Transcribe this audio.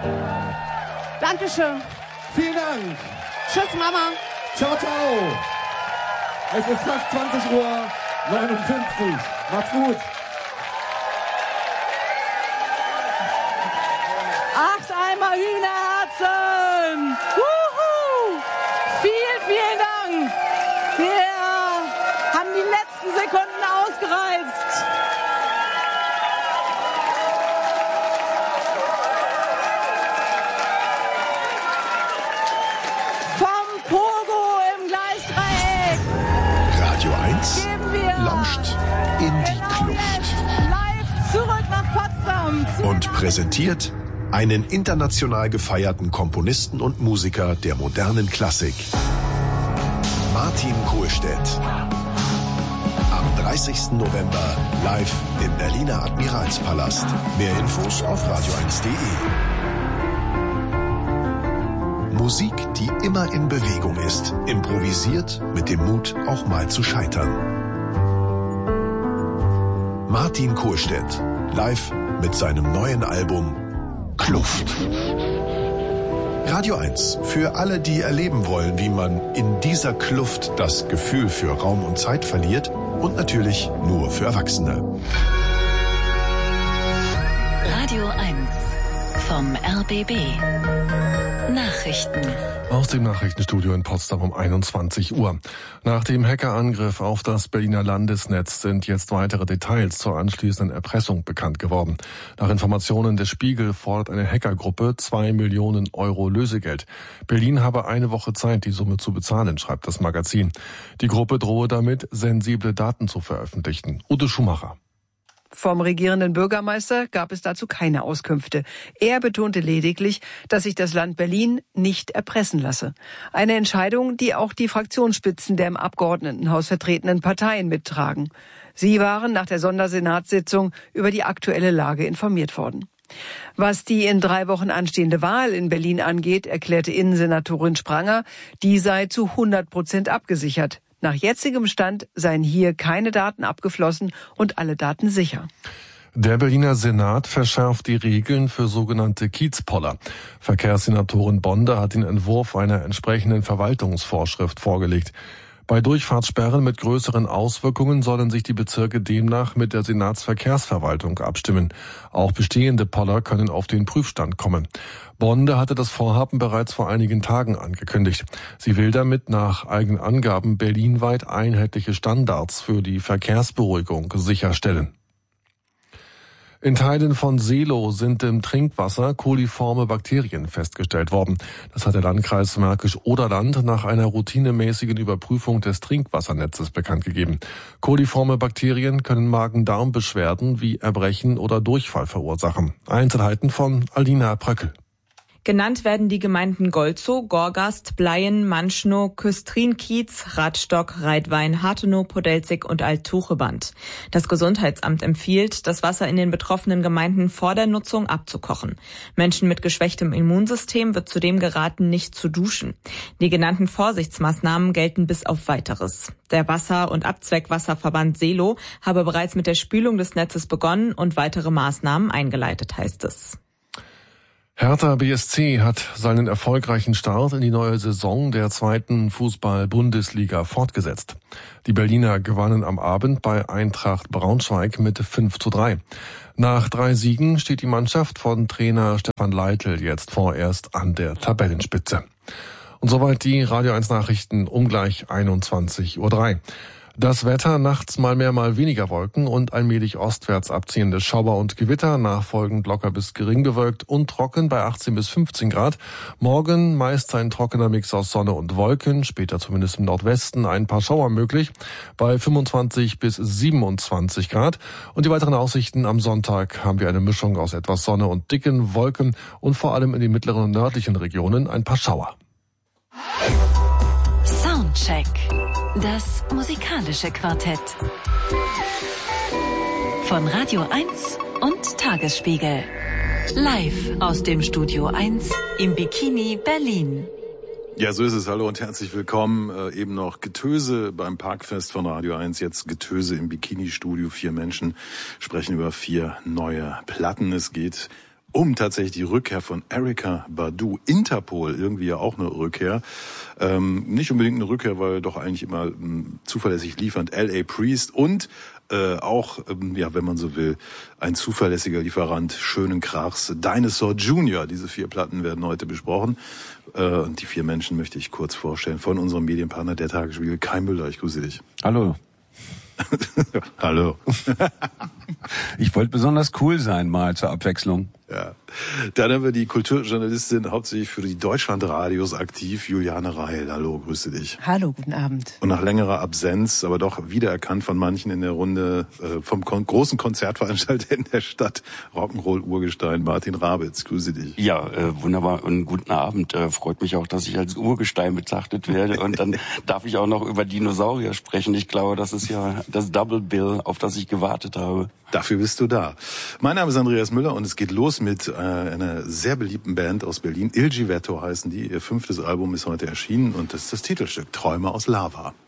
Dankeschön. Vielen Dank. Tschüss, Mama. Ciao, ciao. Es ist fast 20:59 Uhr. Macht's gut. 8 Eimer Hühnerherzen. Vielen Dank. Wir haben die letzten Sekunden ausgereizt. Vom Pogo im Gleisdreieck. Radio 1 Geben wir lauscht in die Kluft live zurück nach Potsdam. und präsentiert einen international gefeierten Komponisten und Musiker der modernen Klassik. Martin Kohlstedt. Am 30. November live im Berliner Admiralspalast. Mehr Infos auf radio1.de. Musik, die immer in Bewegung ist. Improvisiert mit dem Mut, auch mal zu scheitern. Martin Kohlstedt. Live mit seinem neuen Album Kluft. Radio 1. Für alle, die erleben wollen, wie man in dieser Kluft das Gefühl für Raum und Zeit verliert. Und natürlich nur für Erwachsene. Radio 1 vom RBB. Nachrichten. Aus dem Nachrichtenstudio in Potsdam um 21 Uhr. Nach dem Hackerangriff auf das Berliner Landesnetz sind jetzt weitere Details zur anschließenden Erpressung bekannt geworden. Nach Informationen des Spiegel fordert eine Hackergruppe 2 Millionen Euro Lösegeld. Berlin habe eine Woche Zeit, die Summe zu bezahlen, schreibt das Magazin. Die Gruppe drohe damit, sensible Daten zu veröffentlichen. Ute Schumacher. Vom regierenden Bürgermeister gab es dazu keine Auskünfte. Er betonte lediglich, dass sich das Land Berlin nicht erpressen lasse. Eine Entscheidung, die auch die Fraktionsspitzen der im Abgeordnetenhaus vertretenen Parteien mittragen. Sie waren nach der Sondersenatssitzung über die aktuelle Lage informiert worden. Was die in 3 Wochen anstehende Wahl in Berlin angeht, erklärte Innensenatorin Spranger, die sei zu 100% abgesichert. Nach jetzigem Stand seien hier keine Daten abgeflossen und alle Daten sicher. Der Berliner Senat verschärft die Regeln für sogenannte Kiezpoller. Verkehrssenatorin Bonde hat den Entwurf einer entsprechenden Verwaltungsvorschrift vorgelegt. Bei Durchfahrtssperren mit größeren Auswirkungen sollen sich die Bezirke demnach mit der Senatsverkehrsverwaltung abstimmen. Auch bestehende Poller können auf den Prüfstand kommen. Bonde hatte das Vorhaben bereits vor einigen Tagen angekündigt. Sie will damit nach eigenen Angaben berlinweit einheitliche Standards für die Verkehrsberuhigung sicherstellen. In Teilen von Seelow sind im Trinkwasser koliforme Bakterien festgestellt worden. Das hat der Landkreis Märkisch-Oderland nach einer routinemäßigen Überprüfung des Trinkwassernetzes bekannt gegeben. Koliforme Bakterien können Magen-Darm-Beschwerden wie Erbrechen oder Durchfall verursachen. Einzelheiten von Alina Pröckel. Genannt werden die Gemeinden Golzow, Gorgast, Bleien, Manschnow, Küstrin-Kiez, Radstock, Reitwein, Hartenow, Podelzig und Alt-Tucheband. Das Gesundheitsamt empfiehlt, das Wasser in den betroffenen Gemeinden vor der Nutzung abzukochen. Menschen mit geschwächtem Immunsystem wird zudem geraten, nicht zu duschen. Die genannten Vorsichtsmaßnahmen gelten bis auf Weiteres. Der Wasser- und Abzweckwasserverband Seelow habe bereits mit der Spülung des Netzes begonnen und weitere Maßnahmen eingeleitet, heißt es. Hertha BSC hat seinen erfolgreichen Start in die neue Saison der 2. Fußball-Bundesliga fortgesetzt. Die Berliner gewannen am Abend bei Eintracht Braunschweig mit 5:3. Nach 3 Siegen steht die Mannschaft von Trainer Stefan Leitl jetzt vorerst an der Tabellenspitze. Und soweit die Radio 1 Nachrichten um gleich 21:03 Uhr. Das Wetter, nachts mal mehr, mal weniger Wolken und allmählich ostwärts abziehende Schauer und Gewitter, nachfolgend locker bis gering bewölkt und trocken bei 18 bis 15 Grad. Morgen meist ein trockener Mix aus Sonne und Wolken, später zumindest im Nordwesten ein paar Schauer möglich, bei 25 bis 27 Grad. Und die weiteren Aussichten am Sonntag haben wir eine Mischung aus etwas Sonne und dicken Wolken und vor allem in den mittleren und nördlichen Regionen ein paar Schauer. Soundcheck. Das musikalische Quartett. Von Radio 1 und Tagesspiegel. Live aus dem Studio 1 im Bikini Berlin. Ja, so ist es. Hallo und herzlich willkommen. Eben noch Getöse beim Parkfest von Radio 1. Jetzt Getöse im Bikini-Studio. 4 Menschen sprechen über 4 neue Platten. Es geht um tatsächlich die Rückkehr von Erykah Badu. Interpol, irgendwie ja auch eine Rückkehr. Nicht unbedingt eine Rückkehr, weil doch eigentlich immer zuverlässig liefernd L.A. Priest und auch, wenn man so will, ein zuverlässiger Lieferant schönen Krachs, Dinosaur Jr. Diese 4 Platten werden heute besprochen. Und die 4 Menschen möchte ich kurz vorstellen von unserem Medienpartner der Tagesspiegel, Kai Müller. Ich grüße dich. Hallo. Hallo. Ich wollte besonders cool sein, mal zur Abwechslung. Ja. Dann haben wir die Kulturjournalistin hauptsächlich für die Deutschlandradios aktiv, Juliane Reil. Hallo, grüße dich. Hallo, guten Abend. Und nach längerer Absenz, aber doch wiedererkannt von manchen in der Runde, vom großen Konzertveranstalter in der Stadt, Rock'n'Roll-Urgestein, Martin Rabitz. Grüße dich. Ja, wunderbar und guten Abend. Freut mich auch, dass ich als Urgestein betrachtet werde. Und dann darf ich auch noch über Dinosaurier sprechen. Ich glaube, das ist ja das Double Bill, auf das ich gewartet habe. Dafür bist du da. Mein Name ist Andreas Müller und es geht los mit einer sehr beliebten Band aus Berlin. Il Givetto heißen die. Ihr 5. Album ist heute erschienen und das ist das Titelstück Träume aus Lava.